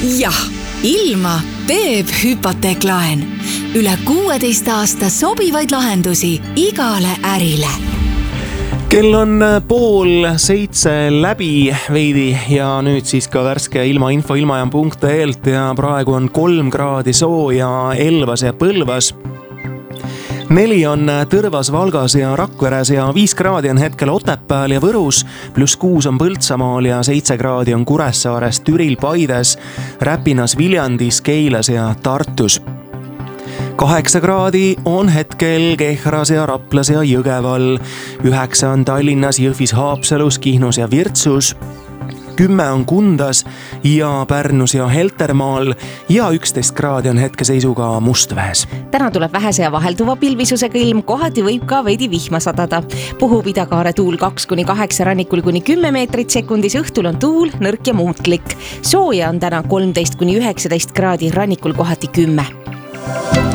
Jah, ilma teeb hüpoteeklaen. Üle 16 aasta sobivaid lahendusi igale ärile. Kell on 6:30 läbi veidi ja nüüd siis ka värske ilmainfo ilmajaam.ee-lt ja praegu on 3 kraadi sooja Elvas ja Põlvas. 4 on Tõrvas, Valgas ja Rakveres ja 5 kraadi on hetkel Otepääl ja Võrus, +6 on Põltsamaal ja 7 kraadi on Kuressaares, Türil, Paides, Räpinas, Viljandis, Keilas ja Tartus. 8 kraadi on hetkel Kehras ja Raplas ja Jõgeval, 9 on Tallinnas, Jõhvis, Haapsalus, Kihnus ja Virtsus, 10 on Kundas ja Pärnus ja Heltermaal ja 11 kraadi on hetkeseisuga Mustvees. Täna tuleb vähese ja vahelduva pilvisusega ilm, kohati võib ka veidi vihma sadada. Puhub idakaare tuul 2-8, rannikul kuni 10 meetrit sekundis, õhtul on tuul nõrk ja muutlik. Sooja on täna 13-19 kraadi, rannikul kohati 10.